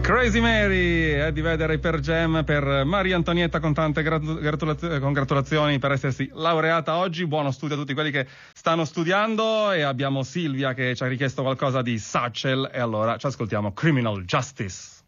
Crazy Mary, Eddie Vedder e Per Jam per Maria Antonietta, con tante congratulazioni per essersi laureata oggi. Buono studio a tutti quelli che stanno studiando, e abbiamo Silvia che ci ha richiesto qualcosa di Satchel, e allora ci ascoltiamo Criminal Justice.